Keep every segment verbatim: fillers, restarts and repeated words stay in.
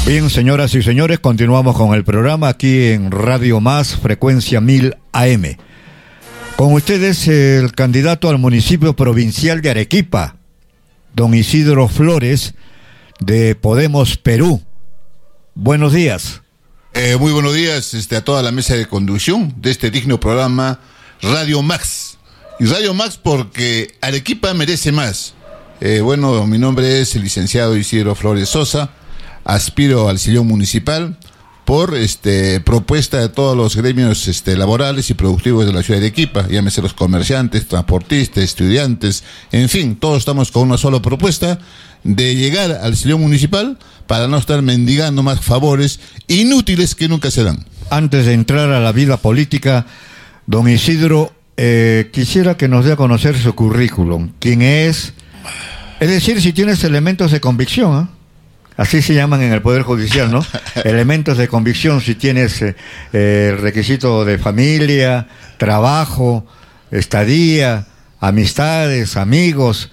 Bien, señoras y señores, continuamos con el programa aquí en Radio Más, frecuencia mil A M. Con ustedes el candidato al municipio provincial de Arequipa, don Isidro Flores, de Podemos Perú. Buenos días. Eh, muy buenos días este, a toda la mesa de conducción de este digno programa Radio Max. Y Radio Max porque Arequipa merece más. Eh, bueno, mi nombre es el licenciado Isidro Flores Sosa. Aspiro al sillón municipal por este, propuesta de todos los gremios este, laborales y productivos de la ciudad de Arequipa, llámese los comerciantes, transportistas, estudiantes, en fin, todos estamos con una sola propuesta de llegar al sillón municipal para no estar mendigando más favores inútiles que nunca se dan. Antes de entrar a la vida política, don Isidro, eh, quisiera que nos dé a conocer su currículum, quién es, es decir, si tienes elementos de convicción, ¿eh? Así se llaman en el Poder Judicial, ¿no? Elementos de convicción, si tienes eh, el requisito de familia, trabajo, estadía, amistades, amigos.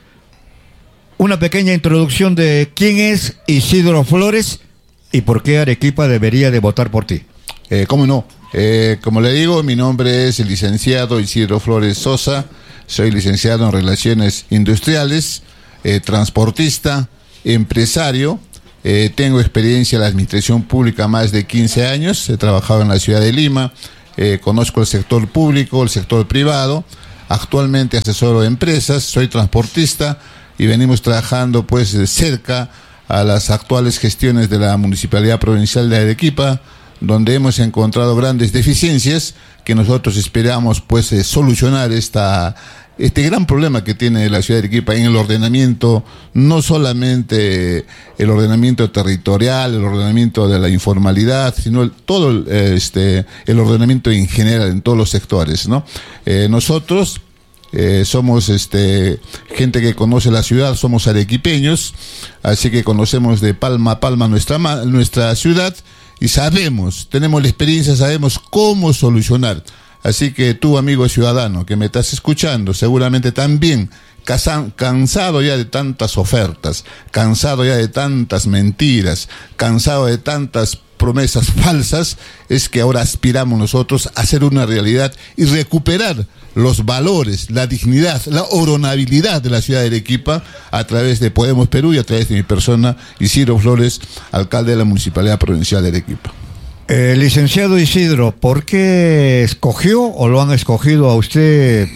Una pequeña introducción de quién es Isidro Flores y por qué Arequipa debería de votar por ti. Eh, ¿Cómo no? Eh, como le digo, mi nombre es el licenciado Isidro Flores Sosa. Soy licenciado en Relaciones Industriales, eh, transportista, empresario. Eh, tengo experiencia en la administración pública más de quince años, he trabajado en la ciudad de Lima, eh, conozco el sector público, el sector privado, actualmente asesoro empresas, soy transportista y venimos trabajando pues de cerca a las actuales gestiones de la Municipalidad Provincial de Arequipa, donde hemos encontrado grandes deficiencias que nosotros esperamos pues eh, solucionar esta este gran problema que tiene la ciudad de Arequipa en el ordenamiento, no solamente el ordenamiento territorial, el ordenamiento de la informalidad, sino el, todo el, este el ordenamiento en general en todos los sectores, ¿no? Eh, nosotros eh, somos este gente que conoce la ciudad, somos arequipeños, así que conocemos de palma a palma nuestra nuestra ciudad y sabemos, tenemos la experiencia, sabemos cómo solucionar. Así que tú, amigo ciudadano, que me estás escuchando, seguramente también cansado ya de tantas ofertas, cansado ya de tantas mentiras, cansado de tantas promesas falsas, es que ahora aspiramos nosotros a hacer una realidad y recuperar los valores, la dignidad, la honorabilidad de la ciudad de Arequipa a través de Podemos Perú y a través de mi persona, Isidro Flores, alcalde de la Municipalidad Provincial de Arequipa. Eh, licenciado Isidro, ¿por qué escogió o lo han escogido a usted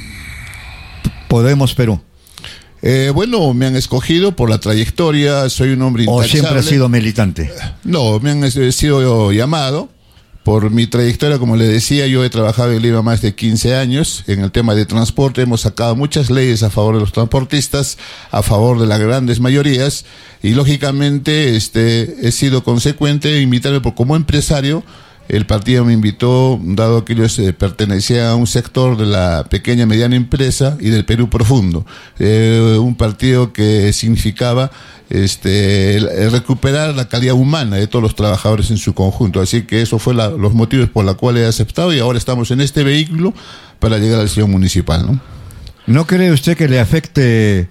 Podemos Perú? Eh, bueno, me han escogido por la trayectoria, soy un hombre intachable. ¿O siempre ha sido militante? No, me han he sido llamado por mi trayectoria, como le decía, yo he trabajado en Lima más de quince años en el tema de transporte, hemos sacado muchas leyes a favor de los transportistas, a favor de las grandes mayorías, y lógicamente este he sido consecuente en invitarme por, como empresario. El partido me invitó, dado que ellos eh, pertenecían a un sector de la pequeña y mediana empresa y del Perú profundo. Eh, un partido que significaba este, el, el recuperar la calidad humana de todos los trabajadores en su conjunto. Así que eso fue la, los motivos por los cuales he aceptado y ahora estamos en este vehículo para llegar al sillón municipal, ¿no? ¿No cree usted que le afecte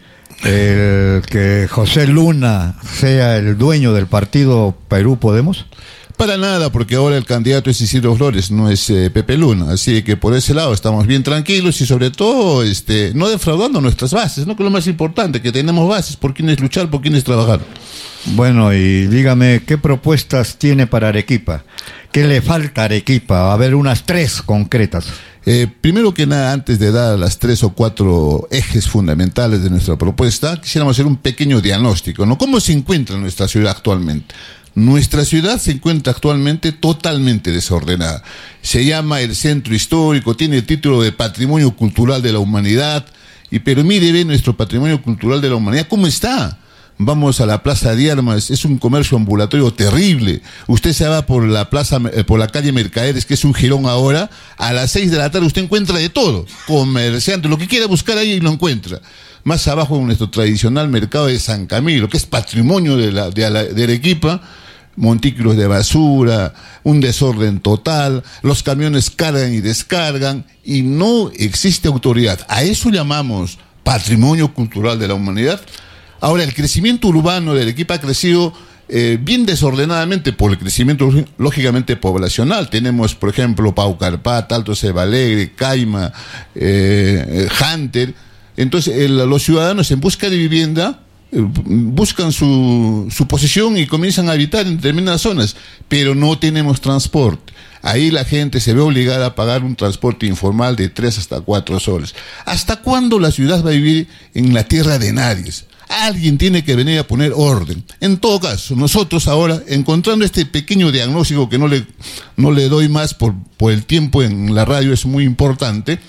el que José Luna sea el dueño del partido Perú Podemos? Para nada, porque ahora el candidato es Isidro Flores, no es eh, Pepe Luna, así que por ese lado estamos bien tranquilos y sobre todo este no defraudando nuestras bases, ¿no? Que es lo más importante, que tenemos bases por quienes luchar, por quienes trabajar. Bueno, y dígame, ¿qué propuestas tiene para Arequipa? ¿Qué le falta a Arequipa? A ver, unas tres concretas. Eh, primero que nada, antes de dar las tres o cuatro ejes fundamentales de nuestra propuesta, quisiéramos hacer un pequeño diagnóstico, ¿no? ¿Cómo se encuentra nuestra ciudad actualmente? Nuestra ciudad se encuentra actualmente totalmente desordenada. Se llama el Centro Histórico, tiene el título de Patrimonio Cultural de la Humanidad, y pero mire, ve nuestro Patrimonio Cultural de la Humanidad, ¿cómo está? Vamos a la Plaza de Armas, es un comercio ambulatorio terrible. Usted se va por la plaza, por la calle Mercaderes, que es un jirón ahora, a las seis de la tarde usted encuentra de todo, comerciante, lo que quiera buscar ahí lo encuentra. Más abajo en nuestro tradicional mercado de San Camilo, que es patrimonio de la, de la, de Arequipa, montículos de basura, un desorden total, los camiones cargan y descargan y no existe autoridad. ¿A eso llamamos patrimonio cultural de la humanidad? Ahora, el crecimiento urbano de Arequipa ha crecido eh, bien desordenadamente por el crecimiento lógicamente poblacional. Tenemos, por ejemplo, Paucarpata, Alto Cebalegre, Caima, eh, Hunter. Entonces, el, los ciudadanos en busca de vivienda eh, buscan su, su posesión y comienzan a habitar en determinadas zonas, pero no tenemos transporte. Ahí la gente se ve obligada a pagar un transporte informal de tres hasta cuatro soles. ¿Hasta cuándo la ciudad va a vivir en la tierra de nadie? Alguien tiene que venir a poner orden. En todo caso, nosotros ahora, encontrando este pequeño diagnóstico que no le, no le doy más por, por el tiempo en la radio, es muy importante,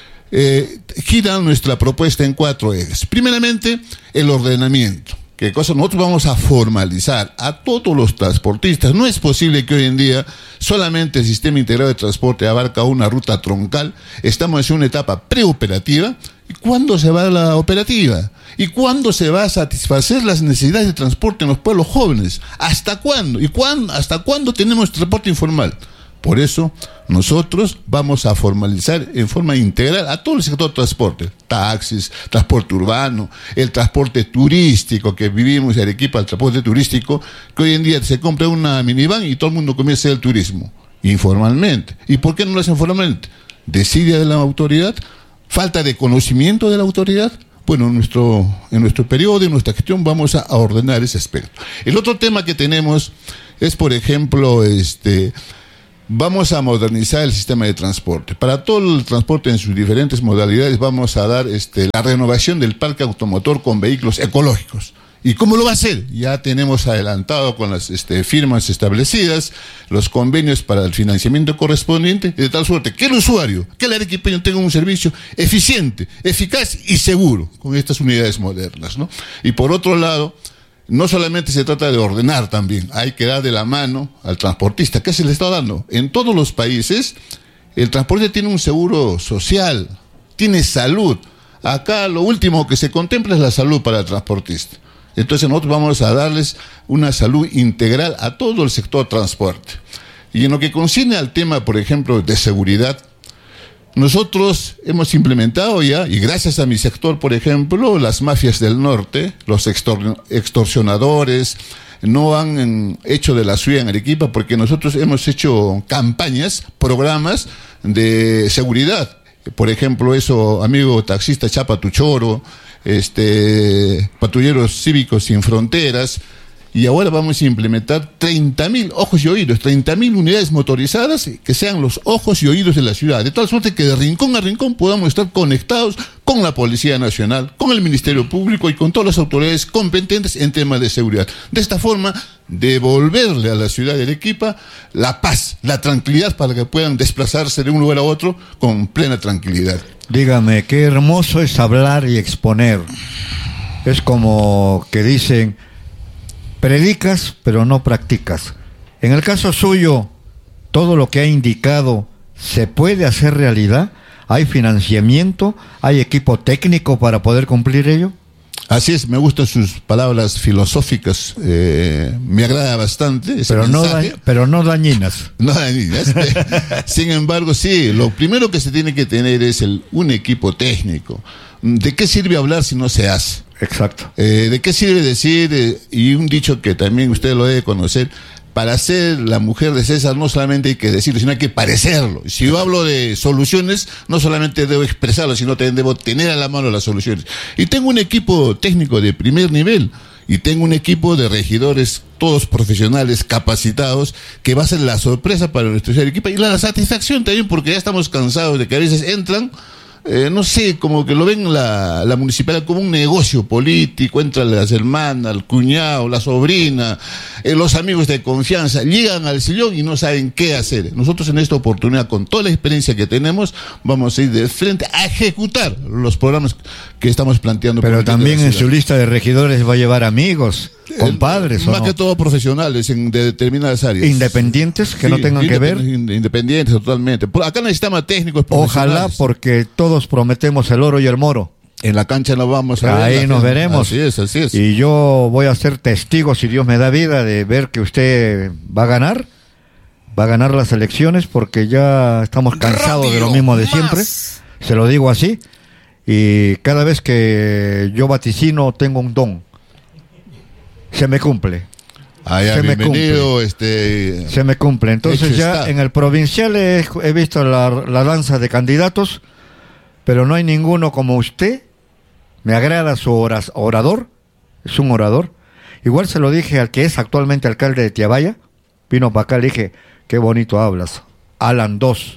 eh, gira nuestra propuesta en cuatro ejes. Primeramente, el ordenamiento. ¿Qué cosa? Nosotros vamos a formalizar a todos los transportistas. No es posible que hoy en día solamente el sistema integrado de transporte abarca una ruta troncal. Estamos en una etapa preoperativa. ¿Y cuándo se va a la operativa? ¿Y cuándo se va a satisfacer las necesidades de transporte en los pueblos jóvenes? ¿Hasta cuándo? ¿Y cuándo, hasta cuándo tenemos transporte informal? Por eso, nosotros vamos a formalizar en forma integral a todo el sector de transporte, taxis, transporte urbano, el transporte turístico que vivimos en Arequipa, el transporte turístico, que hoy en día se compra una minivan y todo el mundo comienza el turismo, informalmente. ¿Y por qué no lo hacen formalmente? Desidia de la autoridad, falta de conocimiento de la autoridad. Bueno, en nuestro, en nuestro periodo, en nuestra gestión, vamos a, a ordenar ese aspecto. El otro tema que tenemos es, por ejemplo, este... vamos a modernizar el sistema de transporte. Para todo el transporte en sus diferentes modalidades vamos a dar este, la renovación del parque automotor con vehículos ecológicos. ¿Y cómo lo va a hacer? Ya tenemos adelantado con las este, firmas establecidas los convenios para el financiamiento correspondiente, de tal suerte que el usuario, que el arequipeño tenga un servicio eficiente, eficaz y seguro con estas unidades modernas, ¿no? Y por otro lado, no solamente se trata de ordenar también, hay que dar de la mano al transportista. ¿Qué se le está dando? En todos los países, el transporte tiene un seguro social, tiene salud. Acá lo último que se contempla es la salud para el transportista. Entonces nosotros vamos a darles una salud integral a todo el sector transporte. Y en lo que concierne al tema, por ejemplo, de seguridad, nosotros hemos implementado ya, y gracias a mi sector, por ejemplo, las mafias del norte, los extor- extorsionadores, no han hecho de la suya en Arequipa, porque nosotros hemos hecho campañas, programas de seguridad. Por ejemplo, eso, amigo taxista, chapa tu choro, este, patrulleros cívicos sin fronteras. Y ahora vamos a implementar treinta mil ojos y oídos, treinta mil unidades motorizadas que sean los ojos y oídos de la ciudad, de tal suerte que de rincón a rincón podamos estar conectados con la Policía Nacional, con el Ministerio Público y con todas las autoridades competentes en temas de seguridad. De esta forma, devolverle a la ciudad de Arequipa la paz, la tranquilidad para que puedan desplazarse de un lugar a otro con plena tranquilidad. Dígame, qué hermoso es hablar y exponer. Es como que dicen: predicas, pero no practicas. En el caso suyo, todo lo que ha indicado se puede hacer realidad. ¿Hay financiamiento? ¿Hay equipo técnico para poder cumplir ello? Así es, me gustan sus palabras filosóficas, eh, me agrada bastante ese pero mensaje. no da, pero no dañinas. No dañinas. Sin embargo, sí, lo primero que se tiene que tener es el, un equipo técnico. ¿De qué sirve hablar si no se hace? Exacto. Eh, ¿De qué sirve decir, eh, y un dicho que también usted lo debe conocer, para ser la mujer de César no solamente hay que decirlo, sino hay que parecerlo? Si yo hablo de soluciones, no solamente debo expresarlo, sino también debo tener a la mano las soluciones. Y tengo un equipo técnico de primer nivel, y tengo un equipo de regidores, todos profesionales, capacitados, que va a ser la sorpresa para nuestro equipo y la satisfacción también, porque ya estamos cansados de que a veces entran, Eh, no sé, como que lo ven la, la municipalidad como un negocio político, entran las hermanas, el cuñado, la sobrina, eh, los amigos de confianza, llegan al sillón y no saben qué hacer. Nosotros en esta oportunidad, con toda la experiencia que tenemos, vamos a ir de frente a ejecutar los programas que estamos planteando. Pero también en su lista de regidores va a llevar amigos, compadres, eh, más ¿o no? que todo profesionales en de determinadas áreas. Independientes, que sí, no tengan que ver. Independientes, totalmente. Por acá necesitamos técnicos profesionales. Ojalá, porque todos prometemos el oro y el moro. En la cancha nos vamos a ver. Ahí nos veremos. Así es, así es. Y yo voy a ser testigo, si Dios me da vida, de ver que usted va a ganar. Va a ganar las elecciones, porque ya estamos cansados Rápido, de lo mismo de más. siempre. Se lo digo así. Y cada vez que yo vaticino, tengo un don. Se me cumple. Ah, ya, se me bienvenido, cumple. este... Se me cumple. Entonces hecho ya está. en el provincial he, he visto la, la danza de candidatos, pero no hay ninguno como usted. Me agrada su oras, orador, es un orador. Igual se lo dije al que es actualmente alcalde de Tiabaya, vino para acá, le dije, qué bonito hablas, Alan dos.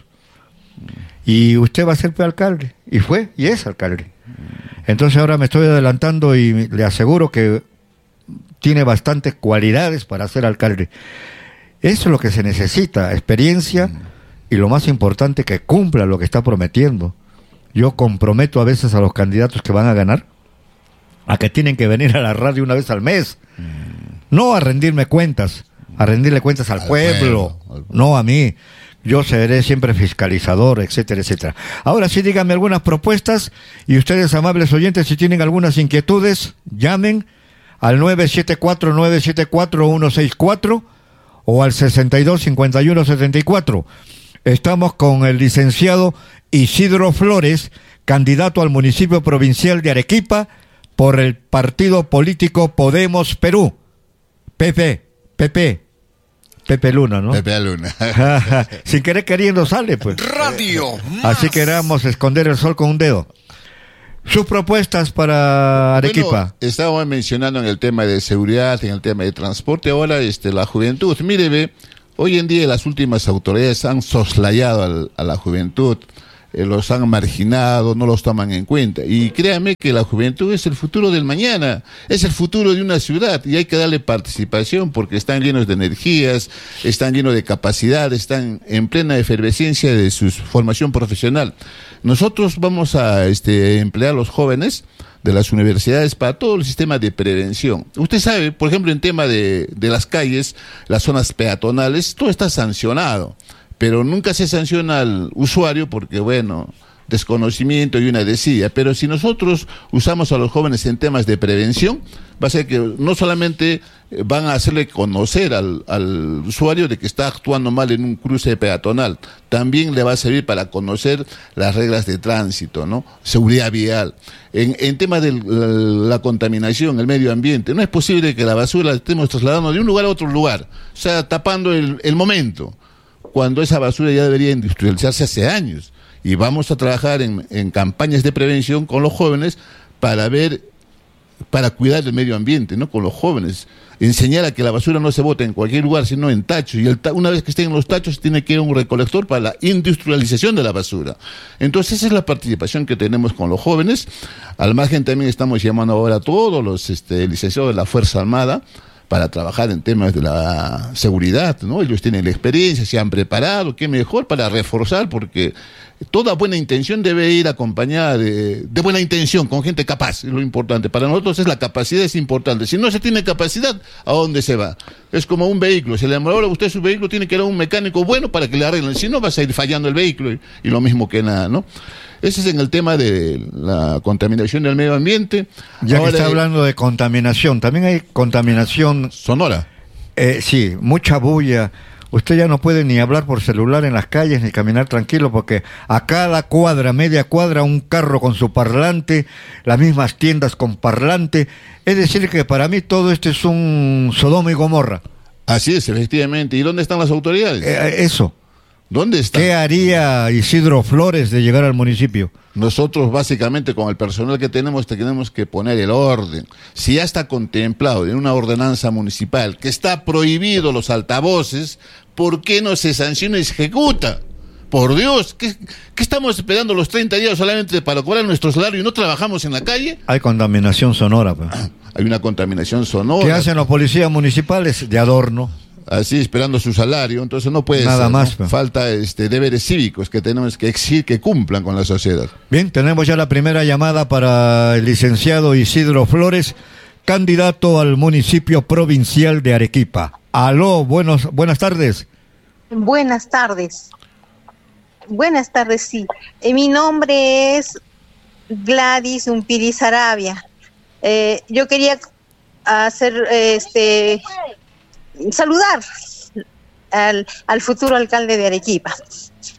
Y usted va a ser alcalde, y fue, y es alcalde. Entonces ahora me estoy adelantando y le aseguro que tiene bastantes cualidades para ser alcalde. Eso es lo que se necesita, experiencia y lo más importante, que cumpla lo que está prometiendo. Yo comprometo a veces a los candidatos que van a ganar a que tienen que venir a la radio una vez al mes, no a rendirme cuentas, a rendirle cuentas al, al pueblo, pueblo, no a mí. Yo seré siempre fiscalizador, etcétera, etcétera. Ahora sí, díganme algunas propuestas y ustedes, amables oyentes, si tienen algunas inquietudes, llamen al nueve siete cuatro, nueve siete cuatro, uno seis cuatro o al sesenta y dos, cincuenta y uno, setenta y cuatro. Estamos con el licenciado Isidro Flores, candidato al municipio provincial de Arequipa por el partido político Podemos Perú. Pepe, Pepe. Pepe Luna, ¿no? Pepe Luna. Sin querer queriendo sale, pues. Radio Así queramos esconder el sol con un dedo. Sus propuestas para Arequipa. Bueno, estábamos mencionando en el tema de seguridad, en el tema de transporte, ahora este, la juventud. Mire, ve, hoy en día las últimas autoridades han soslayado al, a la juventud, eh, los han marginado, no los toman en cuenta. Y créanme que la juventud es el futuro del mañana, es el futuro de una ciudad y hay que darle participación porque están llenos de energías, están llenos de capacidad, están en plena efervescencia de su formación profesional. Nosotros vamos a este, emplear a los jóvenes de las universidades para todo el sistema de prevención. Usted sabe, por ejemplo, en tema de, de las calles, las zonas peatonales, todo está sancionado, pero nunca se sanciona al usuario porque, bueno, desconocimiento y una desidia. Pero si nosotros usamos a los jóvenes en temas de prevención, va a ser que no solamente van a hacerle conocer al, al usuario de que está actuando mal en un cruce peatonal, también le va a servir para conocer las reglas de tránsito, ¿no? Seguridad vial. En, en tema de la, la contaminación, el medio ambiente, no es posible que la basura la estemos trasladando de un lugar a otro lugar, o sea, tapando el, el momento, cuando esa basura ya debería industrializarse hace años. Y vamos a trabajar en, en campañas de prevención con los jóvenes para ver, para cuidar del medio ambiente, ¿no? Con los jóvenes. Enseñar a que la basura no se bota en cualquier lugar, sino en tachos. Y el ta- una vez que estén en los tachos, tiene que ir a un recolector para la industrialización de la basura. Entonces, esa es la participación que tenemos con los jóvenes. Al margen también estamos llamando ahora a todos los este, licenciados de la Fuerza Armada para trabajar en temas de la seguridad, ¿no? Ellos tienen la experiencia, se han preparado, qué mejor para reforzar, porque toda buena intención debe ir acompañada de, de buena intención, con gente capaz, es lo importante. Para nosotros es la capacidad, es importante. Si no se tiene capacidad, ¿a dónde se va? Es como un vehículo, si le ahora usted su vehículo tiene que ir a un mecánico bueno para que le arreglen, si no vas a ir fallando el vehículo y, y lo mismo que nada, ¿no? Ese es en el tema de la contaminación del medio ambiente. Ya Ahora, que está hablando de contaminación, también hay contaminación. Sonora. Eh, sí, mucha bulla. Usted ya no puede ni hablar por celular en las calles ni caminar tranquilo porque a cada cuadra, media cuadra, un carro con su parlante, las mismas tiendas con parlante. Es decir que para mí todo esto es un Sodoma y Gomorra. Así es, efectivamente. ¿Y dónde están las autoridades? Eh, eso. ¿Dónde están? ¿Qué haría Isidro Flores de llegar al municipio? Nosotros básicamente con el personal que tenemos tenemos que poner el orden. Si ya está contemplado en una ordenanza municipal que está prohibido los altavoces, ¿por qué no se sanciona y se ejecuta? Por Dios, ¿qué, qué estamos esperando los treinta días solamente para cobrar nuestro salario y no trabajamos en la calle? Hay contaminación sonora. Pues. Hay una contaminación sonora. ¿Qué hacen los policías municipales? De adorno. Así esperando su salario, entonces no puede Nada ser, más, ¿no? Falta este deberes cívicos que tenemos que exigir que cumplan con la sociedad. Bien, tenemos ya la primera llamada para el licenciado Isidro Flores, candidato al municipio provincial de Arequipa. Aló, buenos, buenas tardes. Buenas tardes. Buenas tardes, sí. Eh, mi nombre es Gladys Umpiri Sarabia. Eh, yo quería hacer este saludar al, al futuro alcalde de Arequipa.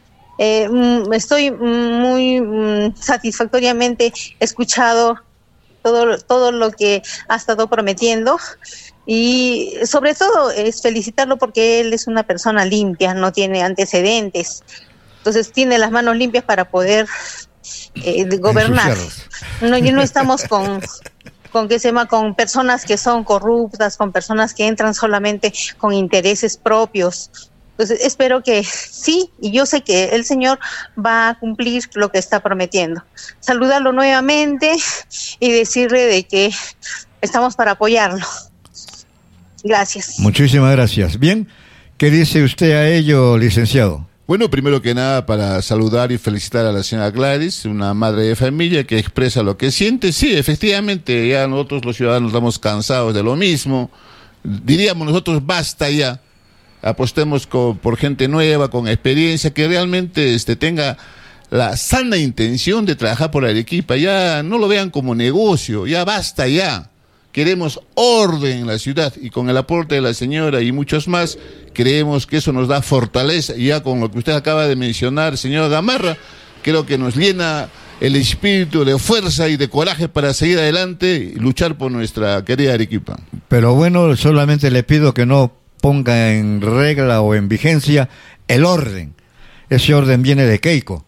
Eh, estoy muy satisfactoriamente escuchado todo, todo lo que ha estado prometiendo. Y sobre todo es felicitarlo porque él es una persona limpia, no tiene antecedentes. Entonces tiene las manos limpias para poder eh, gobernar. No, y no estamos con... con que se llama con personas que son corruptas, con personas que entran solamente con intereses propios. Entonces espero que sí, y yo sé que el señor va a cumplir lo que está prometiendo. Saludarlo nuevamente y decirle de que estamos para apoyarlo. Gracias. Muchísimas gracias. Bien, ¿qué dice usted a ello, licenciado? Bueno, primero que nada, para saludar y felicitar a la señora Gladys, una madre de familia que expresa lo que siente. Sí, efectivamente, ya nosotros los ciudadanos estamos cansados de lo mismo. Diríamos nosotros, basta ya. Apostemos con, por gente nueva, con experiencia, que realmente este, tenga la sana intención de trabajar por Arequipa. Ya no lo vean como negocio, ya basta ya. Queremos orden en la ciudad y con el aporte de la señora y muchos más, creemos que eso nos da fortaleza. Y ya con lo que usted acaba de mencionar, señora Gamarra, creo que nos llena el espíritu de fuerza y de coraje para seguir adelante y luchar por nuestra querida Arequipa. Pero bueno, solamente le pido que no ponga en regla o en vigencia el orden. Ese orden viene de Keiko.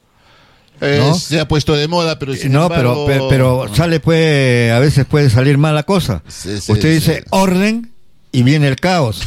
¿No? Eh, se ha puesto de moda, pero sin no, embargo... pero, pero, pero sale, pues, a veces puede salir mala cosa. Sí, sí, Usted dice sí. orden y viene el caos.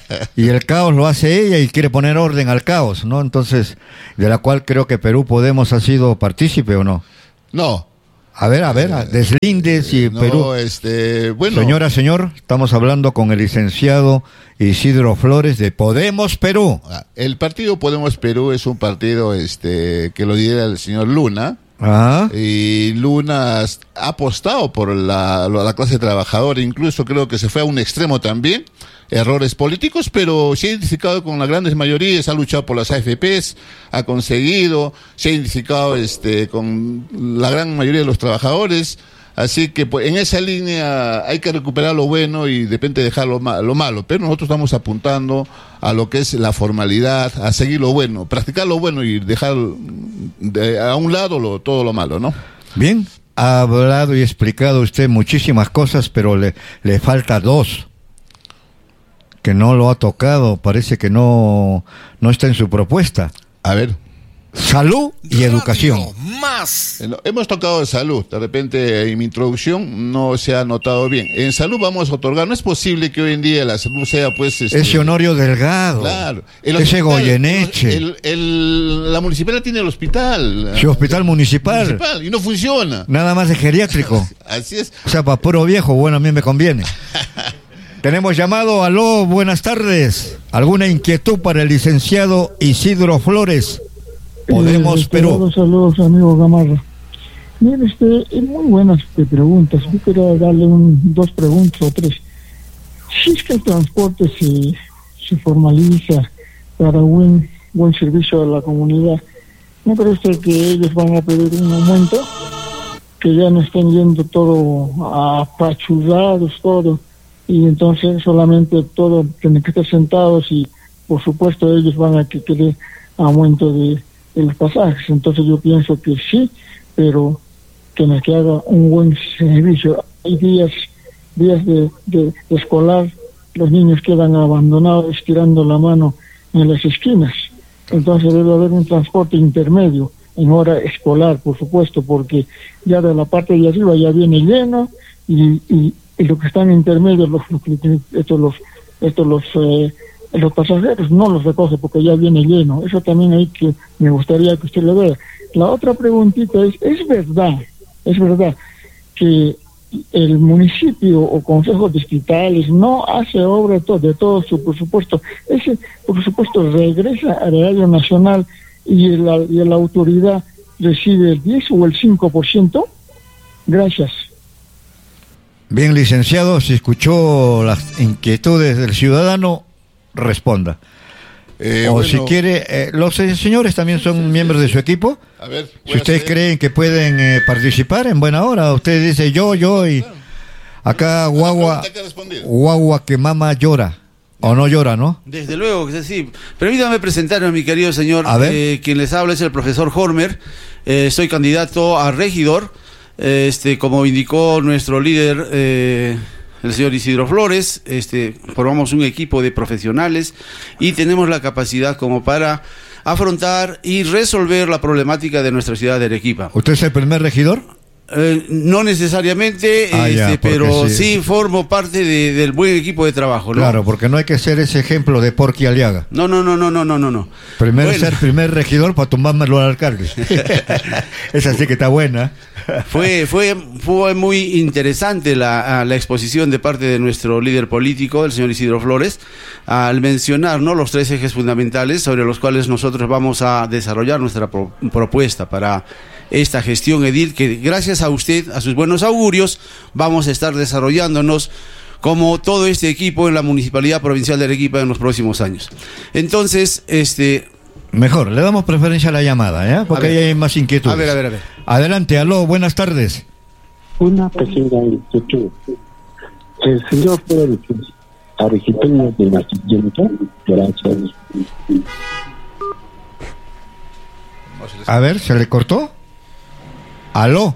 Y el caos lo hace ella y quiere poner orden al caos, ¿no? Entonces, de la cual creo que Perú Podemos ha sido partícipe, ¿o no? No. A ver, a ver, deslindes y Eh, no, Perú. este, bueno. Señora, señor, estamos hablando con el licenciado Isidro Flores de Podemos Perú. El partido Podemos Perú es un partido este que lo lidera el señor Luna. Ah. Y Luna ha apostado por la, la clase trabajadora, incluso creo que se fue a un extremo también, errores políticos, pero se ha identificado con las grandes mayorías, ha luchado por las A F Pes, ha conseguido, se ha identificado este con la gran mayoría de los trabajadores, así que pues, en esa línea hay que recuperar lo bueno y de repente dejar lo, ma- lo malo, pero nosotros estamos apuntando a lo que es la formalidad, a seguir lo bueno, practicar lo bueno y dejar de, a un lado lo, todo lo malo, ¿no? Bien, ha hablado y explicado usted muchísimas cosas, pero le, le falta dos, que no lo ha tocado, parece que no, no está en su propuesta. A ver. Salud y educación. Más. Eh, no, hemos tocado de salud, de repente en mi introducción no se ha notado bien. En salud vamos a otorgar, no es posible que hoy en día la salud sea pues... Este, ese Honorio Delgado, claro, el ese hospital, Goyeneche. El, el, la municipalidad tiene el hospital. Su hospital municipal. municipal. Y no funciona. Nada más de geriátrico. Así es. O sea, para puro viejo, bueno, a mí me conviene. Tenemos llamado, aló, buenas tardes. ¿Alguna inquietud para el licenciado Isidro Flores? Podemos eh, Perú. Saludos, amigo Gamarra. Mire, este, muy buenas este, preguntas. Yo quería darle un, dos preguntas o tres. Si es que el transporte se, se formaliza para un buen servicio a la comunidad, ¿no cree usted que ellos van a pedir un aumento? Que ya no estén yendo todo apachurrados, todo, y entonces solamente todo tienen que estar sentados y por supuesto ellos van a que querer aumento de de los pasajes. Entonces yo pienso que sí, pero que nos que haga un buen servicio. Hay días días de, de, de escolar, los niños quedan abandonados estirando la mano en las esquinas. Entonces debe haber un transporte intermedio en hora escolar, por supuesto, porque ya de la parte de arriba ya viene lleno y, y, y lo que están intermedios, los, los, estos los estos los eh, los pasajeros no los recoge porque ya viene lleno. Eso también hay que, me gustaría que usted lo vea. La otra preguntita es, ¿es verdad, es verdad que el municipio o consejos distritales no hace obra de todo, de todo su presupuesto? Ese presupuesto regresa al erario nacional y la, y la autoridad recibe el diez o el cinco por ciento. Gracias. Bien, licenciado, si escuchó las inquietudes del ciudadano, responda. Eh, o bueno, si quiere, eh, los eh, señores también son sí, sí, miembros sí. de su equipo. A ver, si ustedes hacer... creen que pueden eh, participar en buena hora, usted dice yo, yo y claro. Acá guagua, guagua que mama llora. O no llora, ¿no? Desde luego que sí. Permítame presentarme a mi querido señor. A ver. Eh, quien les habla es el profesor Hormer. Eh, soy candidato a regidor Este, como indicó nuestro líder, eh, el señor Isidro Flores, este, formamos un equipo de profesionales y tenemos la capacidad como para afrontar y resolver la problemática de nuestra ciudad de Arequipa. ¿Usted es el primer regidor? Eh, no necesariamente, Ah, este, ya, pero sí. sí formo parte de, del buen equipo de trabajo, ¿no? Claro, porque no hay que ser ese ejemplo de Porqui Aliaga. No, no, no, no, no, no, no, no. Primero Bueno. ser primer regidor para tumbármelo al alcalde. Esa sí que está buena. Fue, fue, fue muy interesante la, la exposición de parte de nuestro líder político, el señor Isidro Flores, al mencionar, ¿no?, los tres ejes fundamentales sobre los cuales nosotros vamos a desarrollar nuestra pro, propuesta para esta gestión edil, que gracias a usted, a sus buenos augurios, vamos a estar desarrollándonos como todo este equipo en la Municipalidad Provincial de Arequipa en los próximos años. Entonces, este... Mejor, le damos preferencia a la llamada, ¿ya? Porque ahí hay más inquietudes. A ver, a ver, a ver. Adelante, aló, buenas tardes. Una pequeña inquietud. El señor Flores, arequipeño de nacimiento, gracias. A ver, ¿se le cortó? ¿Aló?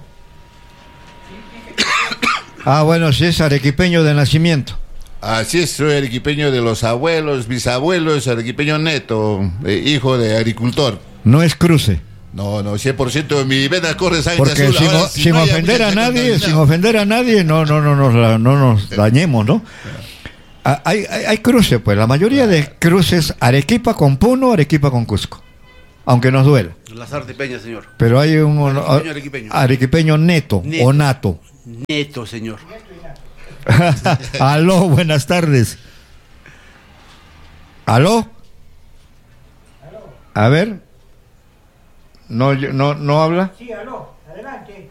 Ah, bueno, sí es arequipeño de nacimiento. Así es, soy arequipeño de los abuelos, bisabuelos, arequipeño neto, eh, hijo de agricultor. No es cruce. No, no, cien por ciento de mi vena corre sangre Porque azul. sin, Ahora, o- si sin no, ya ofender mucha a gente nadie, contaminada. sin ofender a nadie, no, no, no, nos la- no nos dañemos, ¿no? Ah, Hay, hay, hay cruces, pues, la mayoría de cruces, Arequipa con Puno, Arequipa con Cusco. Aunque nos duela. Lazarte Peña, señor. Pero hay un Arequipeño, arequipeño. arequipeño neto, Neto. o nato. Neto, señor. Aló, buenas tardes. ¿Aló? A ver. ¿No, no, no habla? Sí, aló, adelante.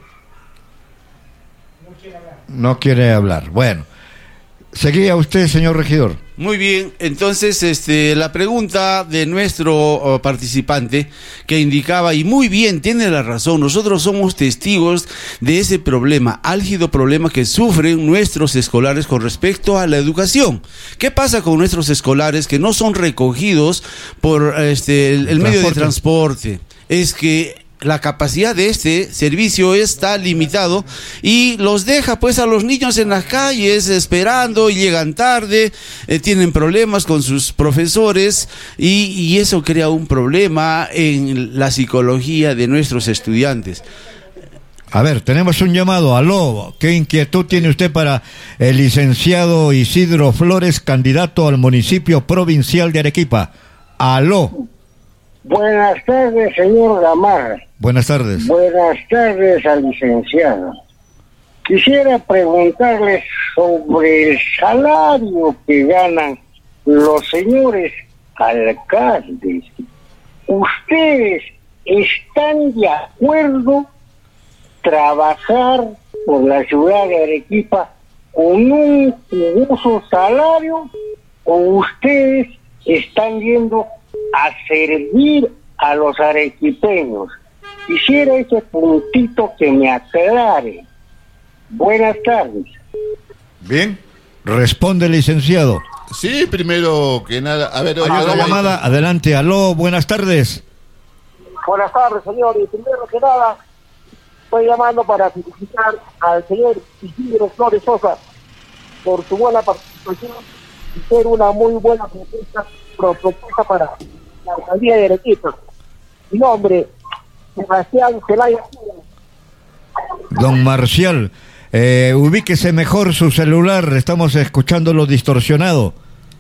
No quiere hablar. No quiere hablar. Bueno. Seguía usted, señor regidor. Muy bien, entonces este, la pregunta de nuestro oh, participante que indicaba, y muy bien, tiene la razón, nosotros somos testigos de ese problema, álgido problema que sufren nuestros escolares con respecto a la educación. ¿Qué pasa con nuestros escolares que no son recogidos por este, el, el medio de transporte? Es que la capacidad de este servicio está limitado y los deja pues a los niños en las calles esperando y llegan tarde, eh, tienen problemas con sus profesores y, y eso crea un problema en la psicología de nuestros estudiantes. A ver, tenemos un llamado. Aló, ¿qué inquietud tiene usted para el licenciado Isidro Flores, candidato al municipio provincial de Arequipa? Aló. Buenas tardes, señor Gamarra. Buenas tardes. Buenas tardes al licenciado. Quisiera preguntarles sobre el salario que ganan los señores alcaldes. ¿Ustedes están de acuerdo trabajar por la ciudad de Arequipa con un jugoso salario o ustedes están yendo a servir a los arequipeños? Quisiera ese puntito que me aclare. Buenas tardes. Bien, responde el licenciado. Sí, primero que nada, a ver, Hay oye, otra oye, llamada, adelante. Aló, buenas tardes. Buenas tardes, señor. Y primero que nada, estoy llamando para felicitar al señor Isidro Flores Sosa por su buena participación y ser una muy buena propuesta, pro- propuesta para la alcaldía de Arequipa. Mi nombre, Sebastián Zelaya. Don Marcial, eh, ubíquese mejor su celular, estamos escuchándolo distorsionado.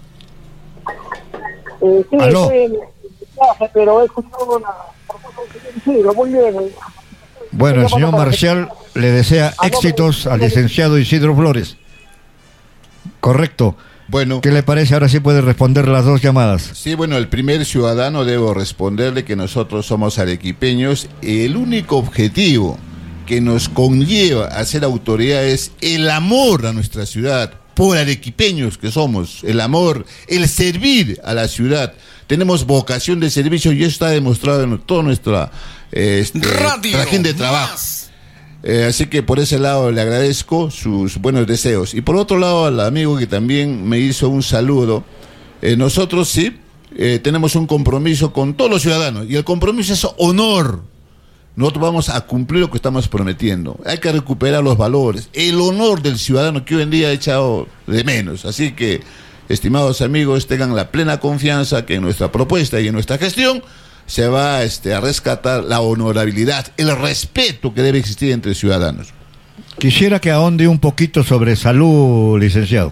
Eh, sí, Aló. estoy en el viaje, pero he escuchado una propuesta del señor Isidro, muy bien. Bueno, el Estoy señor llamando para Marcial le desea éxitos al licenciado Isidro Flores. Correcto. Bueno, ¿Qué le parece? Ahora sí puede responder las dos llamadas. sí, bueno, el primer ciudadano debo responderle que nosotros somos arequipeños y el único objetivo que nos conlleva a ser autoridad es el amor a nuestra ciudad, por arequipeños que somos, el amor, el servir a la ciudad. Tenemos vocación de servicio y eso está demostrado en toda nuestra eh, este, trajín de trabajo. Eh, así que por ese lado le agradezco sus buenos deseos. Y por otro lado al amigo que también me hizo un saludo, eh, nosotros sí eh, tenemos un compromiso con todos los ciudadanos y el compromiso es honor. nosotros vamos a cumplir lo que estamos prometiendo. Hay que recuperar los valores, el honor del ciudadano que hoy en día ha echado de menos. Así que, estimados amigos, tengan la plena confianza que en nuestra propuesta y en nuestra gestión se va este, a rescatar la honorabilidad, el respeto que debe existir entre ciudadanos. Quisiera que ahonde un poquito sobre salud, licenciado.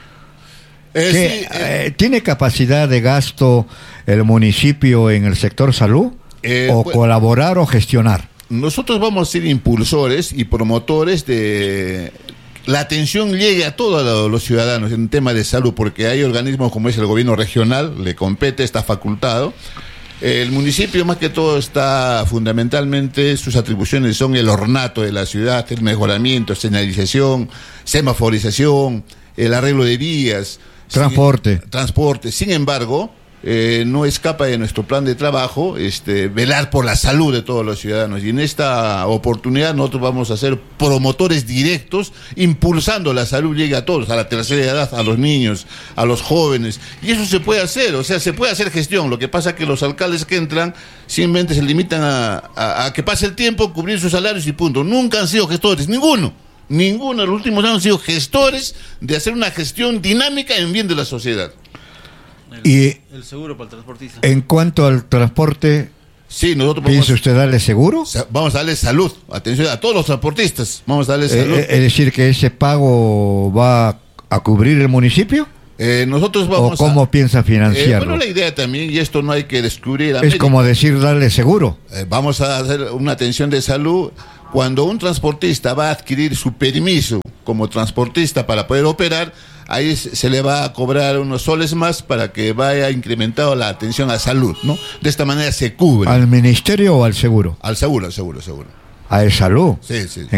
Eh, ¿Qué, sí, eh, eh, ¿Tiene capacidad de gasto el municipio en el sector salud? Eh, ¿O pues, colaborar o gestionar? Nosotros vamos a ser impulsores y promotores de la atención llegue a todos los ciudadanos en tema de salud, porque hay organismos como es el gobierno regional, le compete, está facultado. El municipio más que todo está fundamentalmente, sus atribuciones son el ornato de la ciudad, el mejoramiento, señalización, semaforización, el arreglo de vías. Transporte. Sin, transporte. Sin embargo, eh, no escapa de nuestro plan de trabajo este, velar por la salud de todos los ciudadanos. Y en esta oportunidad nosotros vamos a ser promotores directos, impulsando la salud llegue a todos, a la tercera edad, a los niños, a los jóvenes. Y eso se puede hacer, o sea, se puede hacer gestión. Lo que pasa es que los alcaldes que entran simplemente se limitan a, a, a que pase el tiempo, cubrir sus salarios y punto. Nunca han sido gestores, ninguno. Ninguno de los últimos años han sido gestores de hacer una gestión dinámica en bien de la sociedad. El, y el seguro para el transportista. En cuanto al transporte, sí, nosotros ¿piensa vamos, usted darle seguro? Vamos a darle salud, atención a todos los transportistas, vamos a darle salud. Eh, es decir, que ese pago va a cubrir el municipio. Eh, nosotros vamos ¿O cómo a, piensa financiarlo? Eh, bueno, la idea también, y esto no hay que descubrir. Es como decir darle seguro. Eh, vamos a hacer una atención de salud. Cuando un transportista va a adquirir su permiso como transportista para poder operar, ahí se le va a cobrar unos soles más para que vaya incrementado la atención a salud, ¿no? De esta manera se cubre. ¿Al ministerio o al seguro? Al seguro, al seguro, seguro. ¿A el salud? Sí, sí.